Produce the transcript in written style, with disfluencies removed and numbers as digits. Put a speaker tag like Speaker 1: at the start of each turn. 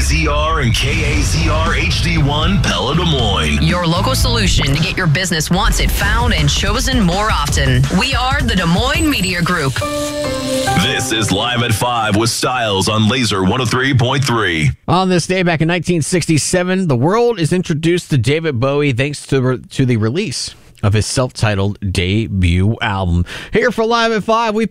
Speaker 1: WZR and KAZR HD1 Pella Des Moines.
Speaker 2: Your local solution to get your business wants it found and chosen more often. We are the Des Moines Media Group.
Speaker 1: This is Live at 5 with Styles on Laser 103.3.
Speaker 3: On this day back in 1967, the world is introduced to David Bowie thanks to the release of his self-titled debut album. Here for Live at 5, we